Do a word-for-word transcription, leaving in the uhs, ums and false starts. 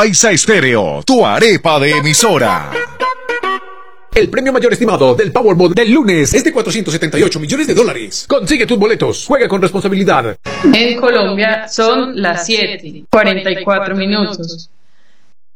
Paisa Estéreo, tu arepa de emisora. El premio mayor estimado del Powerball del lunes es de cuatrocientos setenta y ocho millones de dólares. Consigue tus boletos. Juega con responsabilidad. En Colombia son las siete, cuarenta y cuatro minutos.